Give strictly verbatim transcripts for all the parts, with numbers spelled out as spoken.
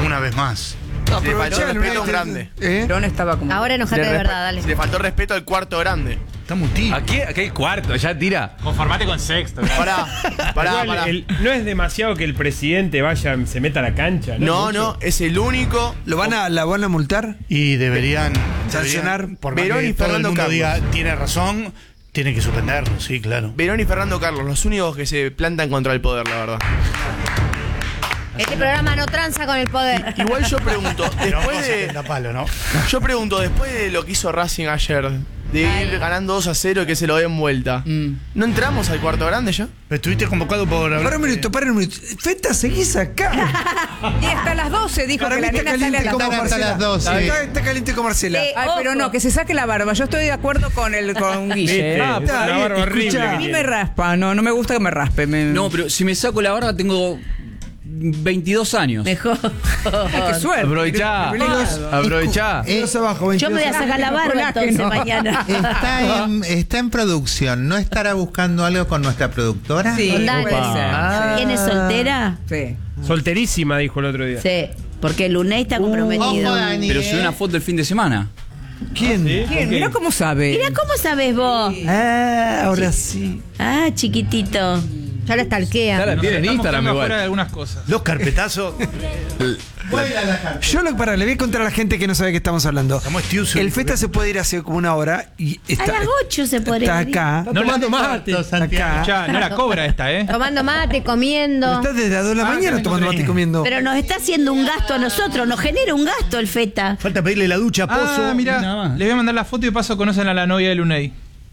Una vez más. No, le faltó el respeto a un grande. ¿Eh? Ron estaba como... Ahora enojate de verdad, dale. Le faltó respeto al cuarto grande. Estamos tíos. Aquí, aquí hay cuarto, ya tira. Conformate con sexto. Pará, pará, Igual, pará. el- no es demasiado que el presidente vaya, se meta a la cancha. No, Mucho. no, es el único. ¿Lo van a, ¿La van a multar? Y deberían Sancionar. deberían, por más Verón que y todo el Fernando mundo Carlos. diga tiene razón, tiene que suspenderlo, sí, claro. Verón y Fernando Carlos, los únicos que se plantan contra el poder, la verdad. Este programa no tranza con el poder. Igual yo pregunto, Pero después vamos a de. la palo, ¿no? Yo pregunto, después de lo que hizo Racing ayer, de Ay. ir ganando dos a cero y que se lo den vuelta, Mm. ¿no entramos al cuarto grande ya? Pero estuviste convocado por hablar Para un de- minuto, para un minuto. Feta, seguís acá. Y hasta las doce dijo Para que mí la está nena sale a caliente las como Están hasta Marcela. las doce. Está, está caliente como Marcela. Sí. Ay, pero Ojo. no, que se saque la barba. Yo estoy de acuerdo con el con Guille. Viste, Ah, es está una bien, barba horrible. escuchá. que a mí tiene. me raspa, no, no me gusta que me raspe. Me... No, pero si me saco la barba tengo veintidós años. Mejor. Ay, qué suerte. Aprovechá, Privilegiado. aprovechá. Eh, Los abajo, Yo me voy a veintidós. sacar la barba entonces Colágeno. mañana. Está en, está en producción. ¿No estará buscando algo con nuestra productora? Sí, Con Dani. puede ser. Ah. ¿Quién es soltera? Sí. Solterísima, dijo el otro día. Sí, porque Luney está comprometido. Ojo, Dani, Pero eh. subí una foto el fin de semana. ¿Quién? ¿Sí? ¿Quién? ¿Con Mirá qué? cómo sabe. Mira cómo sabes vos. Ah, ahora sí. Ah, chiquitito. Ya lo stalkea. Ya la tiene en Instagram afuera de igual. algunas cosas. Los carpetazos. Yo lo para, le voy a contar a la gente que no sabe de qué estamos hablando. Estamos estiusos. El Feta se puede ir hace como una hora y A está, las ocho se podría está ir. acá. No la tomando mate. Acá. Ya, no la cobra esta, ¿eh? Tomando mate, comiendo. Está desde las dos de la Ah, mañana que tomando vengo mate y de- comiendo. Pero nos está haciendo un gasto a nosotros, nos genera un gasto el Feta. Falta pedirle la ducha a Pozo. Ah, Nada mira, más. les voy a mandar la foto y de paso conocen a la novia de Luney.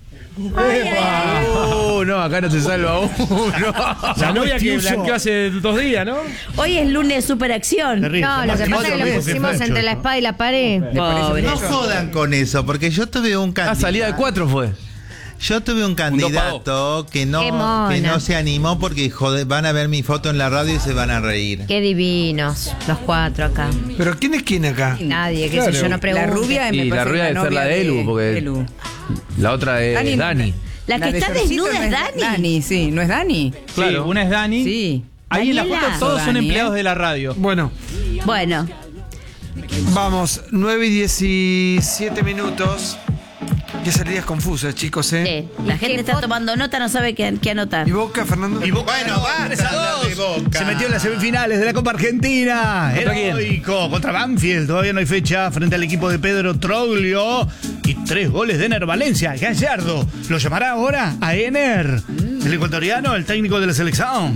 Oh, no, acá no se salva uno. La novia que Estiuso. blanqueó hace dos días, ¿no? Hoy es lunes de superacción. Terrible. No, lo que pasa es que lo Otro pusimos vez, entre Facho. la espada y la pared. Pobre. No jodan con eso, porque yo tuve un Ah, candidato. salida de cuatro fue. Yo tuve un candidato que Qué no, mona. que no se animó porque joder, van a ver mi foto en la radio y se van a reír. Qué divinos, los cuatro acá. Pero ¿quién es quién acá? Nadie, qué sé yo, no pregunto. La rubia me Y la parece rubia que debe ser novia la de Elu, porque- Elu. La otra es Dani Dani. no- La que de está shortcito desnuda no es Dani. Dani, sí, ¿no es Dani? Claro, Claro. una es Dani. Sí. Ahí en la Daniela. foto todos son Dani, empleados ¿eh? de la radio. Bueno, Bueno, vamos, nueve y diecisiete minutos. Qué salidas confusas, chicos, ¿eh? sí, la gente está tomando nota, no sabe qué, qué anotar. ¿Y Boca, Fernando? Y Boca, Bueno, basta tres a hablar de dos. Boca. Se metió en las semifinales de la Copa Argentina. ¿Contra quién? Heroico, contra Banfield. Todavía no hay fecha frente al equipo de Pedro Troglio. Y tres goles de Ener Valencia. Gallardo lo llamará ahora a Ener. El ecuatoriano, el técnico de la selección.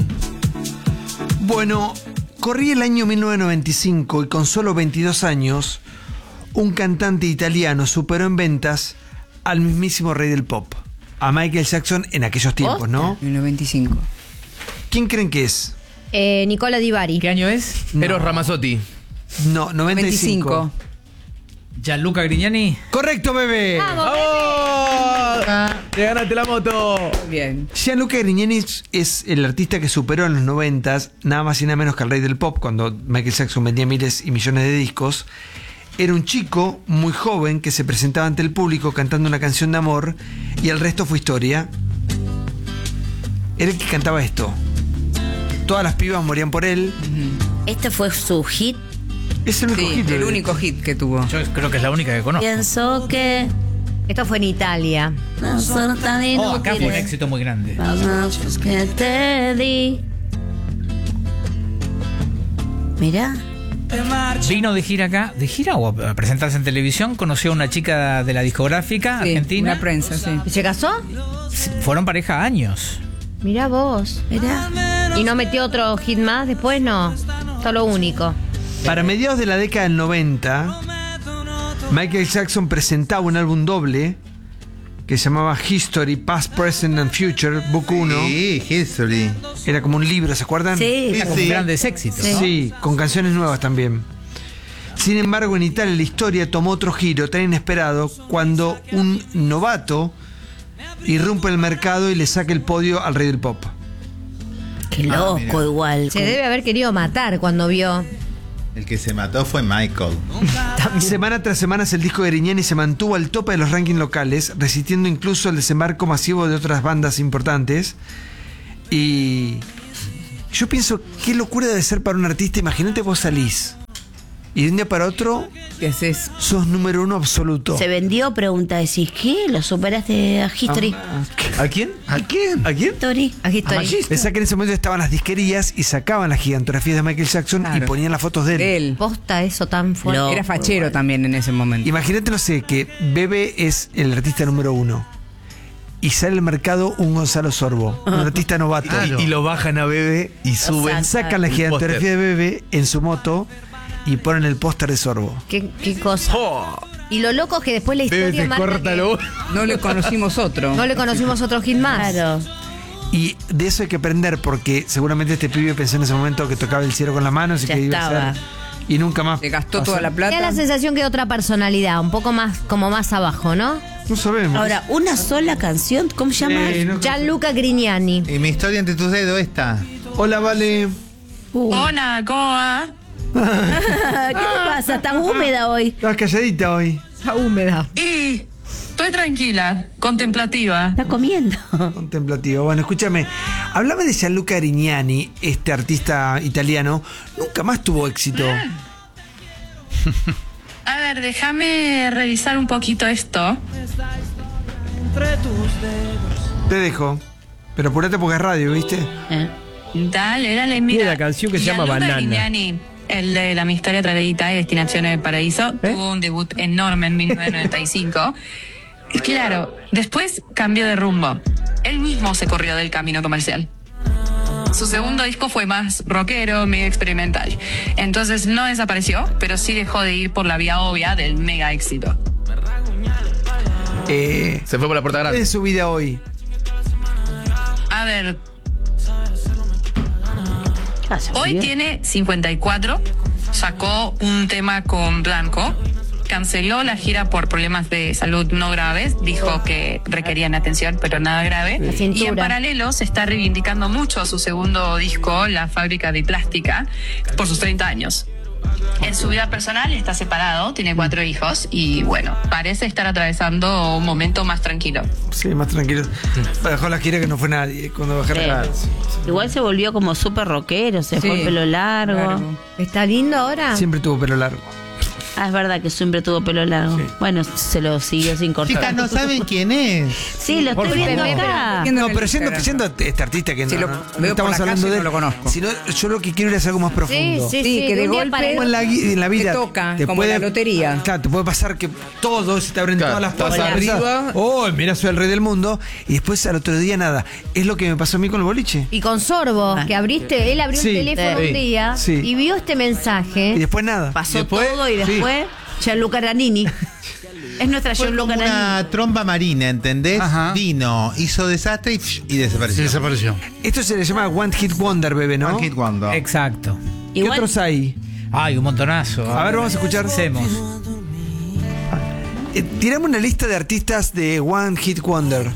Bueno, corrí el año mil novecientos noventa y cinco y con solo veintidós años, un cantante italiano superó en ventas al mismísimo rey del pop, a Michael Jackson en aquellos tiempos, ¿no? En el noventa y cinco. ¿Quién creen que es? Eh, Nicola Di Bari. ¿Qué año es? Eros Ramazzotti. No, noventa y cinco. veinticinco. Gianluca Grignani. ¡Correcto, bebé! ¡Oh! ¡Te ganaste la moto! Bien. Gianluca Grignani es el artista que superó en los noventas, nada más y nada menos que al rey del pop, cuando Michael Jackson vendía miles y millones de discos. Era un chico muy joven que se presentaba ante el público cantando una canción de amor y el resto fue historia. Era el que cantaba esto. Todas las pibas morían por él. Este fue su hit. Es el único Sí, hit. el bebé. único hit que tuvo. Yo creo que es la única que conozco. Pienso que. Esto fue en Italia. No son tan Oh, acá fue un inútiles éxito muy grande. las noches que te di. Mirá. Vino de gira acá, de gira o a presentarse en televisión, conoció a una chica de la discográfica Sí, argentina. una prensa, sí. ¿Y se casó? Fueron pareja años. Mirá vos. Mirá. ¿Y no metió otro hit más después? No. Solo único. Para mediados de la década del noventa, Michael Jackson presentaba un álbum doble que se llamaba History, Past, Present and Future, Book uno. Sí, History. Era como un libro, ¿se acuerdan? Sí. Sí, Con sí. grandes éxitos. ¿no? Sí, con canciones nuevas también. Sin embargo, en Italia la historia tomó otro giro tan inesperado cuando un novato irrumpe el mercado y le saca el podio al rey del pop. Qué loco igual. Se debe haber querido matar cuando vio. El que se mató fue Michael. Semana tras semana el disco de Grignani se mantuvo al tope de los rankings locales, resistiendo incluso el desembarco masivo de otras bandas importantes. Y yo pienso, qué locura debe ser para un artista. Imagínate vos salís Y de un día para otro, ¿Qué haces? sos número uno absoluto. Se vendió, pregunta, decís, ¿qué? ¿Lo superaste a History? ¿A quién? ¿A quién? ¿A quién? History. Aquí estoy. Pensá que en ese momento estaban las disquerías y sacaban las gigantografías de Michael Jackson Claro. y ponían las fotos de él. De él. Posta eso tan fuerte. Lo- Era fachero también en ese momento. Imagínate, no sé, que Bebe es el artista número uno. Y sale al mercado un Gonzalo Sorbo, un artista novato. Claro. Y, y lo bajan a Bebe y suben. sacan. Sacan la Un gigantografía de Bebe en su moto y ponen el póster de Sorbo. ¿Qué, qué cosa? Y lo loco es que después la historia Bebe, te marca corta que lo- No le conocimos otro. no le conocimos otro hit más. Claro. Y de eso hay que aprender porque seguramente este pibe pensó en ese momento que tocaba el cielo con las manos y Ya que iba a estaba. ser. Y nunca más. Se gastó pasó. toda la Me plata. da la sensación que otra personalidad, un poco más, como más abajo, ¿no? No sabemos. Ahora, una sola canción, ¿cómo se llama? Eh, no- Gianluca Grignani. Y mi historia entre tus dedos esta. Hola, Vale. Uh. Hola, ¿cómo va? ¿Qué te pasa? Estás húmeda hoy. Estás calladita hoy. Está húmeda. Y estoy tranquila, contemplativa. Está comiendo. Contemplativo. Bueno, escúchame. Hablame de Gianluca Grignani, este artista italiano. Nunca más tuvo éxito. A ver, déjame revisar un poquito esto. Te dejo. Pero apurate porque es radio, ¿viste? ¿Eh? Dale, dale, mira. Tiene una canción que se llama Gianluca Banana. Grignani, el de La Mi Storia Tradita y Destinazione del Paraíso, tuvo un debut enorme en mil novecientos noventa y cinco. Y claro, después cambió de rumbo. Él mismo se corrió del camino comercial. Su segundo disco fue más rockero, medio experimental. Entonces no desapareció, pero sí dejó de ir por la vía obvia del mega éxito. Eh, Se fue por la puerta ¿Cuál grande. es su vida hoy? A ver, Ah, se hoy olvidó. tiene cincuenta y cuatro, sacó un tema con Blanco, canceló la gira por problemas de salud no graves, dijo que requerían atención, pero nada grave. La cintura. Y en paralelo se está reivindicando mucho su segundo disco, La Fábrica de Plástica, por sus treinta años. En su vida personal está separado, tiene cuatro hijos y bueno, parece estar atravesando un momento más tranquilo. Sí, más tranquilo. Dejó la gira que no fue nadie cuando bajé la Sí. Igual se volvió como súper rockero, se Sí, dejó el pelo largo. largo. ¿Está lindo ahora? Siempre tuvo pelo largo. Ah, es verdad que siempre tuvo pelo largo. Bueno, se lo siguió sin cortar. Chicas, no saben quién es. Sí, lo estoy viendo acá. Viendo No, en el pero siendo, Instagram. siendo este artista que Si no, lo no- veo no por estamos la hablando calle, de no lo conozco. Sino, yo lo que quiero es algo más Sí, profundo. sí, Sí, sí. que de un día golpe- para- Como en la, gui- en la vida Te toca, como la lotería. Claro, te puede pasar que todo se te abren Claro, todas las estás puertas. arriba. Oh, mira, soy el rey del mundo. Y después al otro día nada. Es lo que me pasó a mí con el boliche. Y con Sorbo, que abriste, él abrió Sí. el teléfono Sí. un día Sí. y vio este Y mensaje. después nada. Pasó Después- todo y después Gianluca Ranini. Es nuestra Fue como Gianluca Ranini. una tromba marina, ¿entendés? Ajá. Vino, hizo desastre y, y desapareció. Desapareció. Esto se le llama One Hit Wonder, bebé, ¿no? One Hit Wonder. Exacto. ¿Qué Igual- otros hay? Ay, un montonazo. A ver, vamos a escuchar. Hacemos. Eh, tirame una lista de artistas de One Hit Wonder.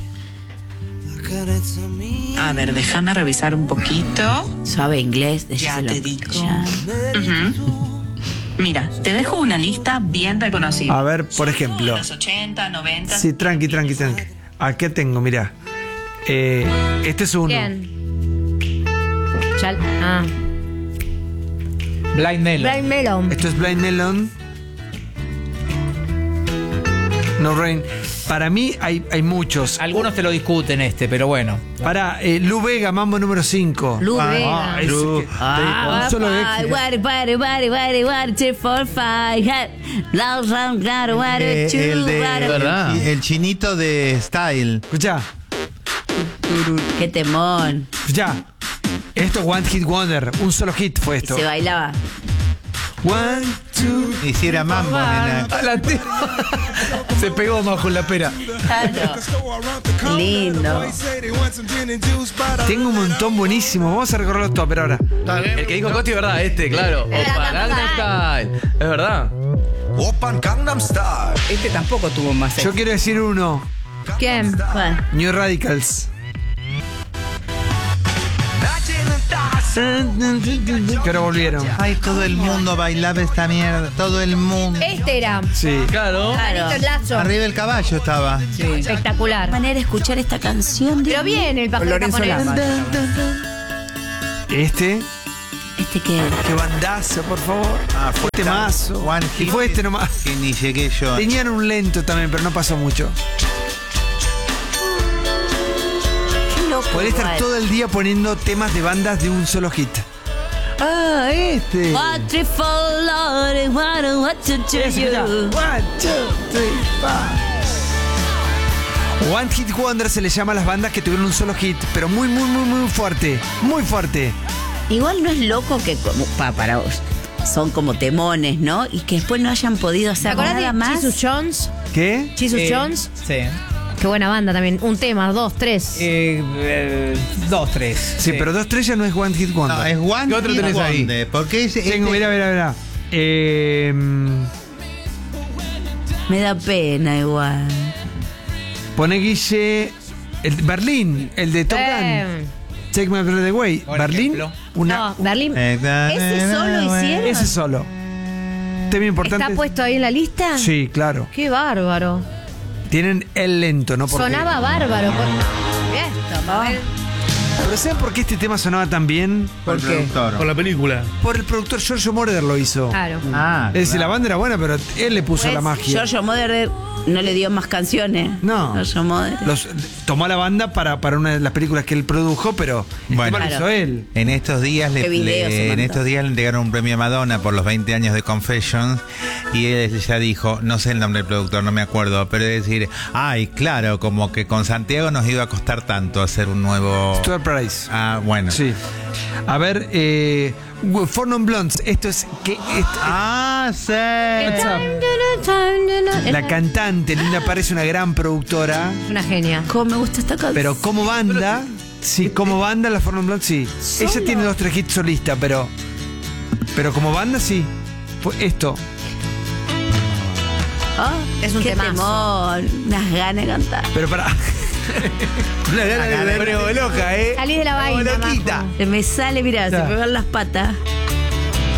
A ver, déjame revisar un poquito. Sabe inglés, Ya decíselo. te digo. Ya. Ujú. Mira, te dejo una lista bien reconocida. A ver, por ejemplo. Los ochenta, noventa. Sí, tranqui, tranqui, tranqui. Aquí tengo, mira. Eh, este es uno. ¿Quién? Chal- ah. Blind Melon. Blind Melon. Esto es Blind Melon. No Rain. Para mí hay, hay muchos. Algunos te lo discuten este, pero bueno. Para eh, Lu Vega, Mambo número cinco. Lu Vega. ese que- Ah, un solo five, éxito. what, what, what, what, what, two, four, five, hey. Loud, round, round, what, Eh, two, el, de, what, ¿Verdad? el, el chinito de Style. Escucha, Qué temón. escucha. Esto es One Hit Wonder. Un solo hit fue esto. Se bailaba. One, two. Hiciera mambo, nena. A la te- Se pegó bajo la pera. Claro. Lindo. Tengo un montón buenísimo. Vamos a recorrerlos todos, pero ahora. El que dijo Costi es verdad, este, claro. Opa, Gangnam Style. Es verdad. Este tampoco tuvo más Yo éxito. quiero decir uno. ¿Quién? Bueno, New Radicals. Que ahora volvieron. Ay, todo el mundo bailaba esta mierda. Todo el mundo. Este era. Sí. Claro. Carlitos Lazo. Arriba el caballo estaba. Espectacular. manera de escuchar esta canción. Pero bien el pájaro Lorenzo japonés. Lama. Este. ¿Este qué? Qué bandazo, por favor. Ah, fue Este mazo. One Y Hit fue este nomás. que ni llegué yo. Tenían un lento también, pero no pasó mucho. Qué loco. Podés estar igual. todo el día poniendo temas de bandas de un solo hit. Ah, este. What you fall, Lord, what I want to do Ese, mirá. you. One, two, three, five. One Hit Wonder se le llama a las bandas que tuvieron un solo hit, pero muy, muy, muy, muy fuerte. Muy fuerte. Igual no es loco que como, pa, para vos, son como temones, ¿no? Y que después no hayan podido ¿Te hacer acordás nada de más. Jesus Jones? ¿Qué? Jesus Eh, Jones. Sí. Qué buena banda también. Un tema, dos, tres. Eh, eh, dos, tres. Sí, pero dos estrellas no es One Hit Wonder. No, es One ¿Qué otro Hit tenés ahí? Wonder, porque es, Tengo, este- mira, mira, mira. Eh, Me da pena igual. pone Guille. El Berlín, el de Top Eh. Gun. Take My Breath Away. Por Berlín. ejemplo. Una, No, Berlín. Eh, ¿Ese solo hicieron? Ese solo. Tema importante. ¿Está puesto ahí en la lista? Sí, claro. Qué bárbaro. Tienen el lento, ¿no? Porque- Sonaba bárbaro. Por... Esto, Mabel. Pero ¿saben por qué este tema sonaba tan bien? por el productor. Por la película. Por el productor Giorgio Moroder lo hizo. Claro. Ah, Es decir, claro. la banda era buena, pero él le puso Pues, la magia. Giorgio Moroder no le dio más canciones. No. Giorgio Moroder. Los, tomó a la banda para, para una de las películas que él produjo, pero el Bueno. tema lo hizo Claro. él. En estos días le, Qué video se le- en mandó. estos días le entregaron un premio a Madonna por los veinte años de Confessions y él ya dijo, no sé el nombre del productor, no me acuerdo, pero es decir, ay, claro, como que con Santiago nos iba a costar tanto hacer un nuevo. Stuart Price. Ah, bueno. Sí. A ver, eh, Four Non Blondes. Esto es que esto- Ah, sí. la cantante Linda Parr es una gran productora, Es una genia. Cómo me gusta esta canción. pero como banda, sí, como banda la Four Non Blondes sí. Ella tiene dos tres hits solista, pero pero como banda sí. Fue esto. Ah, Es un qué temazo. temor. Unas ganas de cantar. Pero para una gana de ver loca, ¿eh? Salí de la vaina, Como loquita. Majo. Se me sale, mirá, Ya. se me van las patas.